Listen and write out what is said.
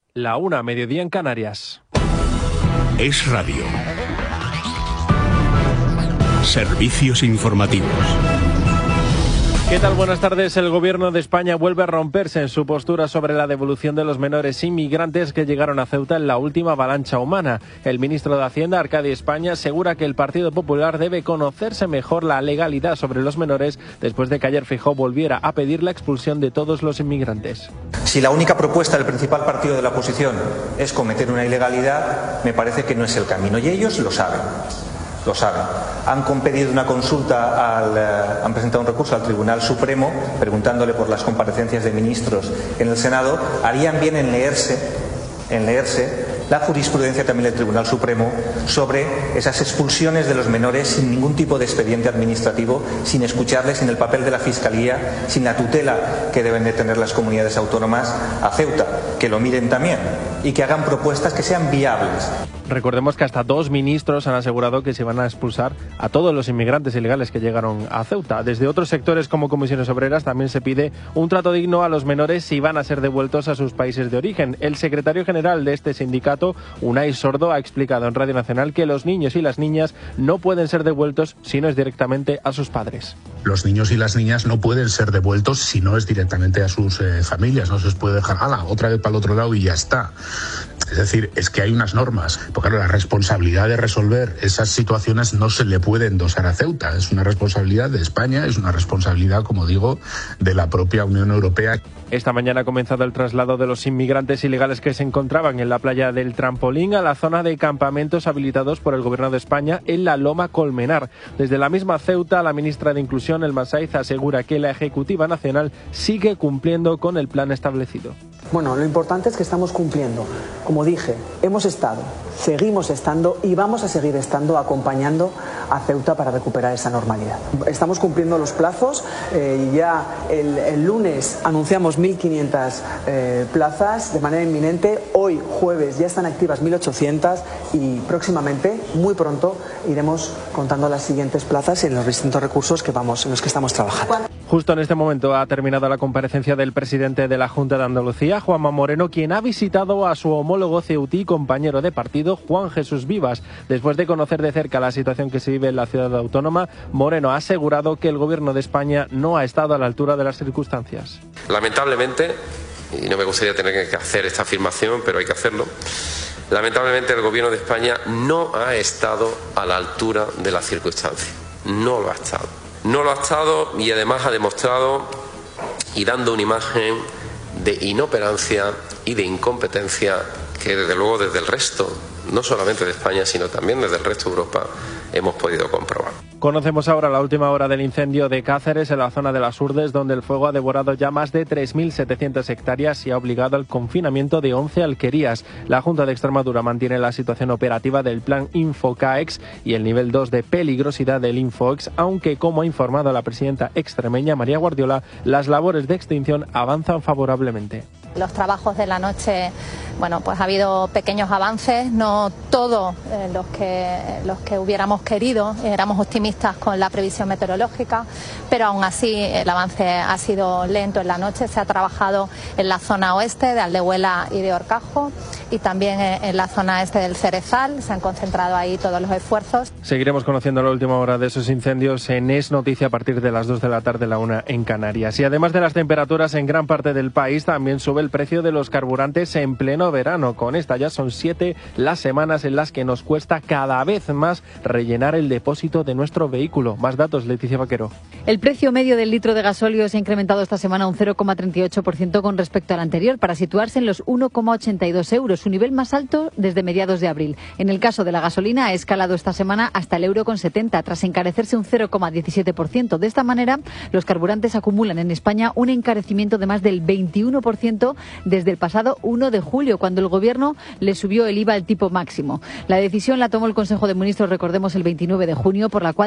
1:00, mediodía en Canarias. Es Radio. Servicios informativos. ¿Qué tal? Buenas tardes. El Gobierno de España vuelve a romperse en su postura sobre la devolución de los menores inmigrantes que llegaron a Ceuta en la última avalancha humana. El ministro de Hacienda, Arcadi España, asegura que el Partido Popular debe conocerse mejor la legalidad sobre los menores después de que ayer Feijóo volviera a pedir la expulsión de todos los inmigrantes. Si la única propuesta del principal partido de la oposición es cometer una ilegalidad, me parece que no es el camino. Y ellos lo saben. Lo saben. Han pedido una consulta, han presentado un recurso al Tribunal Supremo preguntándole por las comparecencias de ministros en el Senado. Harían bien en leerse la jurisprudencia también del Tribunal Supremo sobre esas expulsiones de los menores sin ningún tipo de expediente administrativo, sin escucharles, sin el papel de la Fiscalía, sin la tutela que deben de tener las comunidades autónomas a Ceuta. Que lo miren también y que hagan propuestas que sean viables. Recordemos que hasta 2 ministros han asegurado que se van a expulsar a todos los inmigrantes ilegales que llegaron a Ceuta. Desde otros sectores como comisiones obreras también se pide un trato digno a los menores si van a ser devueltos a sus países de origen. El secretario general de este sindicato, Unai Sordo, ha explicado en Radio Nacional que los niños y las niñas no pueden ser devueltos si no es directamente a sus padres. Los niños y las niñas no pueden ser devueltos si no es directamente a sus familias. No se les puede dejar otra vez para el otro lado y ya está. Es decir, es que hay unas normas. Porque claro, la responsabilidad de resolver esas situaciones no se le puede endosar a Ceuta. Es una responsabilidad de España, es una responsabilidad, como digo, de la propia Unión Europea. Esta mañana ha comenzado el traslado de los inmigrantes ilegales que se encontraban en la playa del Trampolín a la zona de campamentos habilitados por el Gobierno de España en la Loma Colmenar. Desde la misma Ceuta, la ministra de Inclusión, Elma Saiz, asegura que la Ejecutiva Nacional sigue cumpliendo con el plan establecido. Bueno, lo importante es que estamos cumpliendo. Como dije, hemos estado, seguimos estando y vamos a seguir estando acompañando a Ceuta para recuperar esa normalidad. Estamos cumpliendo los plazos. Ya el lunes anunciamos 1.500 plazas de manera inminente. Hoy, jueves, ya están activas 1.800 y próximamente, muy pronto, iremos contando las siguientes plazas en los distintos recursos en los que estamos trabajando. Justo en este momento ha terminado la comparecencia del presidente de la Junta de Andalucía, Juanma Moreno, quien ha visitado a su homólogo ceutí y compañero de partido, Juan Jesús Vivas. Después de conocer de cerca la situación que se vive en la ciudad autónoma, Moreno ha asegurado que el Gobierno de España no ha estado a la altura de las circunstancias. Lamentablemente, y no me gustaría tener que hacer esta afirmación, pero hay que hacerlo, lamentablemente el Gobierno de España no ha estado a la altura de las circunstancias. No lo ha estado. No lo ha estado y además ha demostrado y dando una imagen de inoperancia y de incompetencia que desde luego desde el resto, no solamente de España, sino también desde el resto de Europa, hemos podido comprobar. Conocemos ahora la última hora del incendio de Cáceres, en la zona de las Urdes, donde el fuego ha devorado ya más de 3.700 hectáreas y ha obligado al confinamiento de 11 alquerías. La Junta de Extremadura mantiene la situación operativa del plan Infocaex y el nivel 2 de peligrosidad del Infoex, aunque, como ha informado la presidenta extremeña María Guardiola, las labores de extinción avanzan favorablemente. Los trabajos de la noche, bueno, pues ha habido pequeños avances, no todos los que hubiéramos querido, éramos optimistas con la previsión meteorológica, pero aún así el avance ha sido lento en la noche. Se ha trabajado en la zona oeste de Aldehuela y de Horcajo y también en la zona este del Cerezal, se han concentrado ahí todos los esfuerzos. Seguiremos conociendo la última hora de esos incendios en Es Noticia a partir de las 2 de la tarde, la 1 en Canarias. Y además de las temperaturas en gran parte del país, también sube el precio de los carburantes en pleno verano. Con esta ya son 7 las semanas en las que nos cuesta cada vez más rellenar el depósito de nuestro vehículo. Más datos, Leticia Vaquero. El precio medio del litro de gasóleo se ha incrementado esta semana un 0,38% con respecto al anterior, para situarse en los 1,82 euros, su nivel más alto desde mediados de abril. En el caso de la gasolina, ha escalado esta semana hasta el €1,70, tras encarecerse un 0,17%. De esta manera, los carburantes acumulan en España un encarecimiento de más del 21% desde el pasado 1 de julio, cuando el Gobierno le subió el IVA al tipo máximo. La decisión la tomó el Consejo de Ministros, recordemos, el 29 de junio, por la cual